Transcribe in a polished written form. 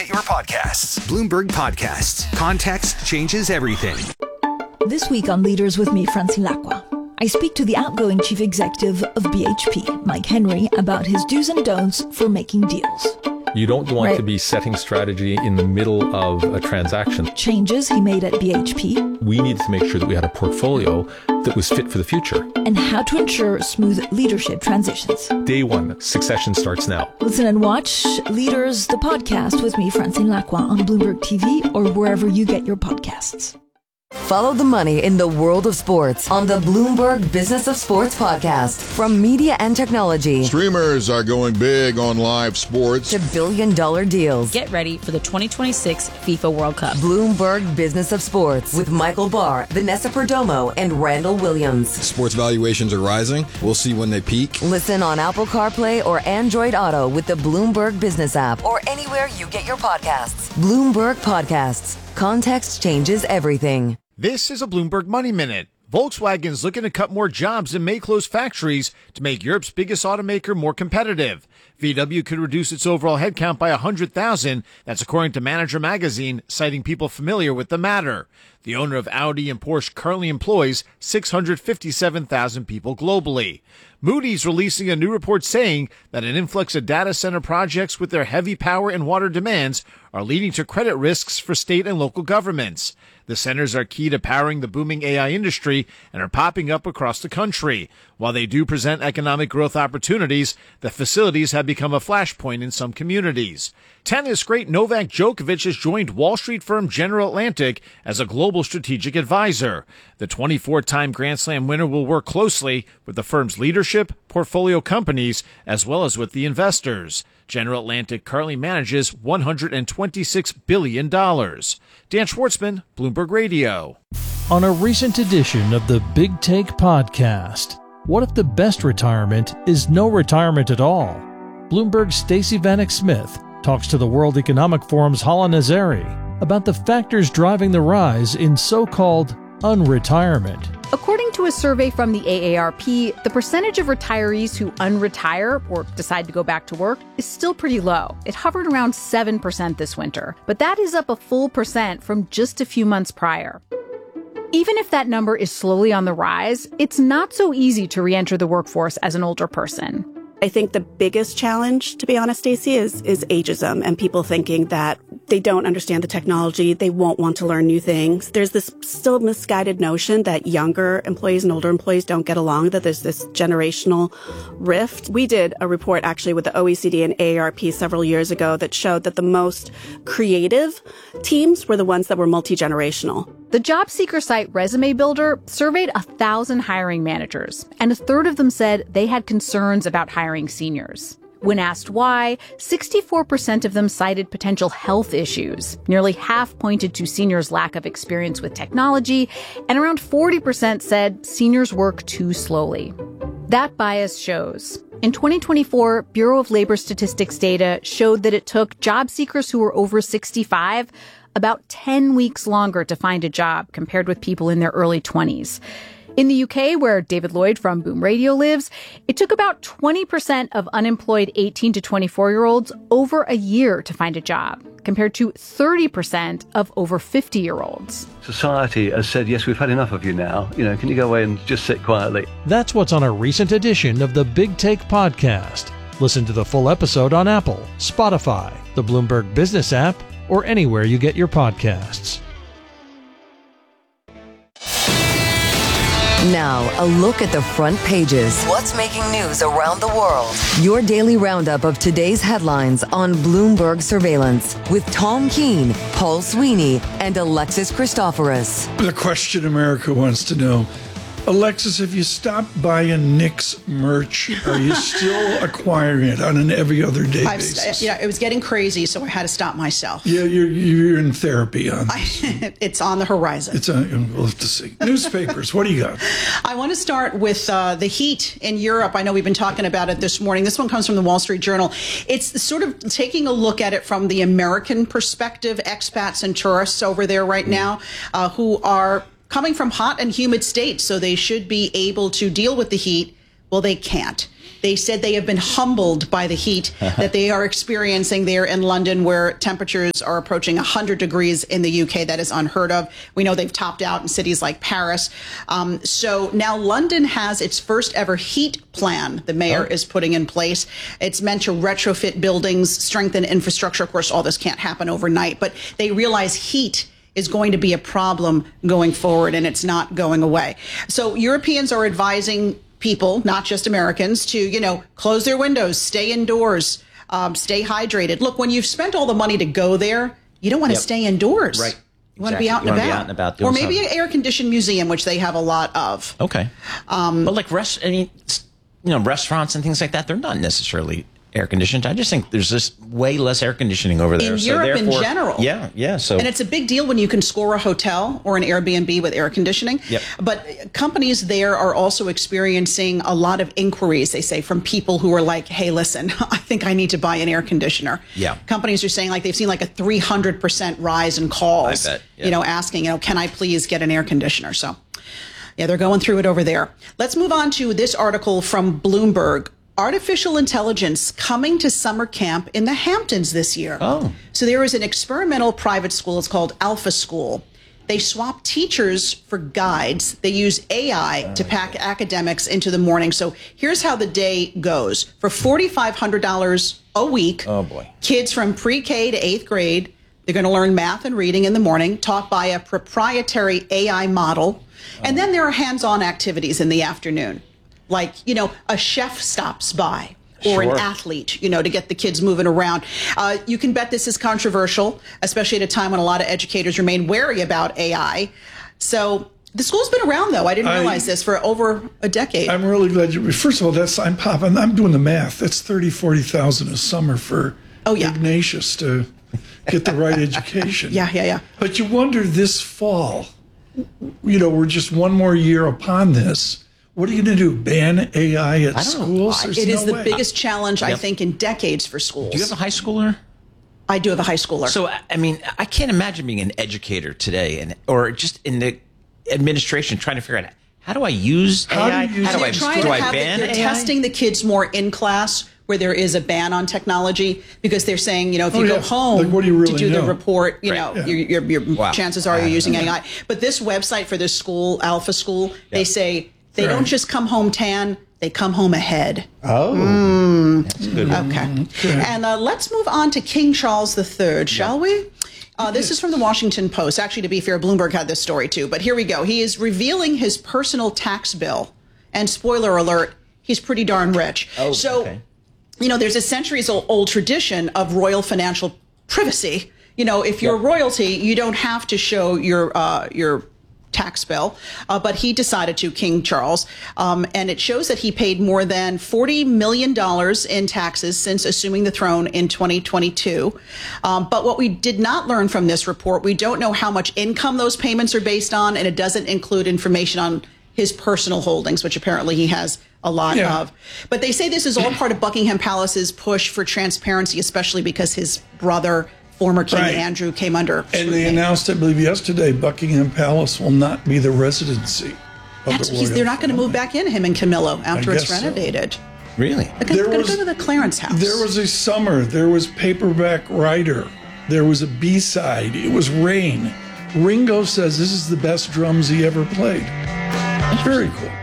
get your podcasts. Bloomberg Podcasts. Context changes everything. This week on Leaders with me, Francine Lacqua, I speak to the outgoing chief executive of BHP, Mike Henry, about his do's and don'ts for making deals. You don't want to be setting strategy in the middle of a transaction. Changes he made at BHP. We needed to make sure that we had a portfolio that was fit for the future. And how to ensure smooth leadership transitions. Day one, succession starts now. Listen and watch Leaders, the podcast with me, Francine Lacqua, on Bloomberg TV or wherever you get your podcasts. Follow the money in the world of sports on the Bloomberg Business of Sports podcast. From media and technology. Streamers are going big on live sports. To billion-dollar deals. Get ready for the 2026 FIFA World Cup. Bloomberg Business of Sports with Michael Barr, Vanessa Perdomo, and Randall Williams. Sports valuations are rising. We'll see when they peak. Listen on Apple CarPlay or Android Auto with the Bloomberg Business app or anywhere you get your podcasts. Bloomberg Podcasts. Context changes everything. This is a Bloomberg Money Minute. Volkswagen's looking to cut more jobs and may close factories to make Europe's biggest automaker more competitive. VW could reduce its overall headcount by 100,000. That's according to Manager Magazine, citing people familiar with the matter. The owner of Audi and Porsche currently employs 657,000 people globally. Moody's releasing a new report saying that an influx of data center projects with their heavy power and water demands are leading to credit risks for state and local governments. The centers are key to powering the booming AI industry and are popping up across the country. While they do present economic growth opportunities, the facilities have become a flashpoint in some communities. Tennis great Novak Djokovic has joined Wall Street firm General Atlantic as a global strategic advisor. The 24-time Grand Slam winner will work closely with the firm's leadership, portfolio companies, as well as with the investors. General Atlantic currently manages $126 billion. Dan Schwartzman, Bloomberg Radio. On a recent edition of the Big Take podcast, what if the best retirement is no retirement at all? Bloomberg's Stacey Vanek Smith talks to the World Economic Forum's Hala Nazari about the factors driving the rise in so-called unretirement. According to a survey from the AARP, the percentage of retirees who unretire or decide to go back to work is still pretty low. It hovered around 7% this winter, but that is up a full percent from just a few months prior. Even if that number is slowly on the rise, it's not so easy to re-enter the workforce as an older person. I think the biggest challenge, to be honest, Stacey, is ageism and people thinking that they don't understand the technology, they won't want to learn new things. There's this still misguided notion that younger employees and older employees don't get along, that there's this generational rift. We did a report actually with the OECD and AARP several years ago that showed that the most creative teams were the ones that were multi-generational. The job seeker site Resume Builder surveyed 1,000 hiring managers, and a third of them said they had concerns about hiring seniors. When asked why, 64% of them cited potential health issues. Nearly half pointed to seniors' lack of experience with technology, and around 40% said seniors work too slowly. That bias shows. In 2024, Bureau of Labor Statistics data showed that it took job seekers who were over 65 about 10 weeks longer to find a job compared with people in their early 20s. In the UK, where David Lloyd from Boom Radio lives, it took about 20% of unemployed 18 to 24-year-olds over a year to find a job, compared to 30% of over 50-year-olds. Society has said, yes, we've had enough of you now. Can you go away and just sit quietly? That's what's on a recent edition of the Big Take podcast. Listen to the full episode on Apple, Spotify, the Bloomberg Business app, or anywhere you get your podcasts. Now, a look at the front pages. What's making news around the world? Your daily roundup of today's headlines on Bloomberg Surveillance with Tom Keene, Paul Sweeney, and Alexis Christoforous. The question America wants to know, Alexis, if you stopped buying Knicks merch, are you still acquiring it on an every other day basis? It was getting crazy, so I had to stop myself. Yeah, you're in therapy on this. It's on the horizon. We'll have to see. Newspapers, what do you got? I want to start with the heat in Europe. I know we've been talking about it this morning. This one comes from the Wall Street Journal. It's sort of taking a look at it from the American perspective, expats and tourists over there right now who are coming from hot and humid states, so they should be able to deal with the heat. Well, they can't. They said they have been humbled by the heat that they are experiencing there in London, where temperatures are approaching 100 degrees in the UK. That is unheard of. We know they've topped out in cities like Paris. So now London has its first ever heat plan the mayor is putting in place. It's meant to retrofit buildings, strengthen infrastructure. Of course, all this can't happen overnight, but they realize heat is going to be a problem going forward, and it's not going away. So Europeans are advising people, not just Americans, to, close their windows, stay indoors, stay hydrated. Look, when you've spent all the money to go there, you don't want to stay indoors. Right. You want to be out and about. Or maybe an air-conditioned museum, which they have a lot of. Okay. But like restaurants and things like that, they're not necessarily air conditioned. I just think there's just way less air conditioning over there. In Europe in general. Yeah. So, and it's a big deal when you can score a hotel or an Airbnb with air conditioning. Yep. But companies there are also experiencing a lot of inquiries, they say, from people who are like, hey, listen, I think I need to buy an air conditioner. Yeah. Companies are saying like they've seen like a 300% rise in calls, I bet, asking, can I please get an air conditioner? So, yeah, they're going through it over there. Let's move on to this article from Bloomberg. Artificial intelligence coming to summer camp in the Hamptons this year. Oh. So there is an experimental private school. It's called Alpha School. They swap teachers for guides. They use AI to pack academics into the morning. So here's how the day goes. For $4,500 a week, kids from pre-K to 8th grade, they're going to learn math and reading in the morning, taught by a proprietary AI model. And then there are hands-on activities in the afternoon. Like, a chef stops by or an athlete, to get the kids moving around. You can bet this is controversial, especially at a time when a lot of educators remain wary about AI. So the school's been around, though. I didn't realize this for over a decade. I'm really glad first of all, I'm doing the math. That's $30,000-$40,000 a summer for Ignatius to get the right education. Yeah. But you wonder this fall, we're just one more year upon this. What are you going to do? Ban AI at schools? It is the biggest challenge, I think, in decades for schools. Do you have a high schooler? I do have a high schooler. So, I can't imagine being an educator today or just in the administration trying to figure out, how do I use AI? How do I ban AI? They're testing the kids more in class where there is a ban on technology, because they're saying, if you go home to do the report, your chances are you're using AI. But this website for this school, Alpha School, they say, they don't just come home tan, they come home ahead. Oh. That's good. Okay. And let's move on to King Charles III, shall we? This is from the Washington Post. Actually, to be fair, Bloomberg had this story too, but here we go. He is revealing his personal tax bill. And spoiler alert, he's pretty darn rich. Oh, so, there's a centuries-old tradition of royal financial privacy. If you're royalty, you don't have to show your tax bill, but he decided to, King Charles, and it shows that he paid more than $40 million in taxes since assuming the throne in 2022. But what we did not learn from this report, we don't know how much income those payments are based on, and it doesn't include information on his personal holdings, which apparently he has a lot of. But they say this is all part of Buckingham Palace's push for transparency, especially because his brother, former King Andrew, came under scrutiny. And they announced, I believe yesterday, Buckingham Palace will not be the residency of the royal They're not going to move back in, him and Camilla, after it's renovated. Really? They're going to go to the Clarence House. There was a summer. There was Paperback Writer. There was a B-side. It was Rain. Ringo says this is the best drums he ever played. Very cool.